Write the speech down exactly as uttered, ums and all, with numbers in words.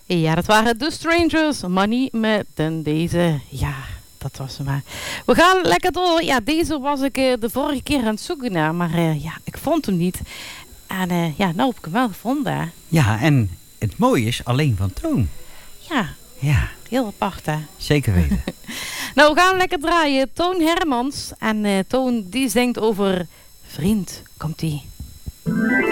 Ja, dat waren The Strangers. Money met en deze. Ja, dat was hem maar. We gaan lekker door. Ja, deze was ik uh, de vorige keer aan het zoeken naar. Maar uh, ja, ik vond hem niet. En uh, ja, nou heb ik hem wel gevonden. Hè. Ja, en het mooie is alleen van Toon. Ja. Ja. Heel apart, hè? Zeker weten. Nou, we gaan lekker draaien. Toon Hermans. En uh, Toon, die zingt over vriend. Komt-ie.